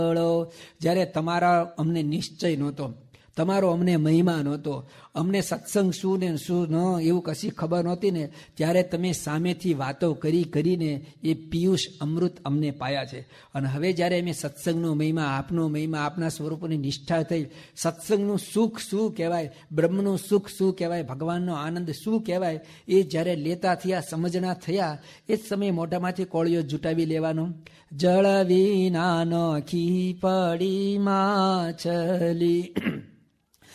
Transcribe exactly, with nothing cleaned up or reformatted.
જ્યારે તમારા અમને નિશ્ચય નહોતો, તમારો અમને મહિમા નહોતો, અમને સત્સંગ શું ને શું ન એવું કશી ખબર નહોતી ને, ત્યારે તમે સામેથી વાતો કરી કરીને એ પિયુષ અમૃત અમને પાયા છે. અને હવે જ્યારે અમે સત્સંગનો મહિમા, આપનો મહિમા, આપના સ્વરૂપની નિષ્ઠા થઈ, સત્સંગનું સુખ શું કહેવાય, બ્રહ્મનું સુખ શું કહેવાય, ભગવાનનો આનંદ શું કહેવાય, એ જ્યારે લેતા થયા, સમજણા થયા, એ જ સમયે મોઢામાંથી કોળિયો જુટાવી લેવાનો. જળ વિના નોખી પડી માછલી,